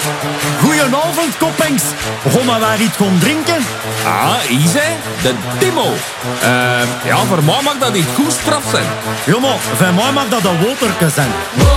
Goedenavond, koppings. Gaan we waar iets gaan drinken? Ah, Isa, de Timo. Ja, voor mij mag dat niet goed straf zijn. Ja, maar voor mij mag dat een waterke zijn.